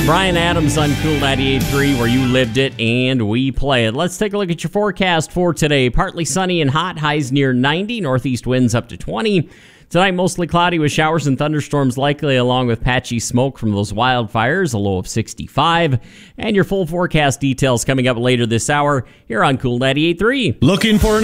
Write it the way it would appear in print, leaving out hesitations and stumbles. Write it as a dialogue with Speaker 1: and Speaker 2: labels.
Speaker 1: Brian Adams on Cool 98.3, where you lived it and we play it. Let's take a look at your forecast for today. Partly sunny and hot, highs near 90, northeast winds up to 20. Tonight, mostly cloudy with showers and thunderstorms likely, along with patchy smoke from those wildfires, a low of 65. And your full forecast details coming up later this hour here on Cool 98.3.
Speaker 2: Looking for an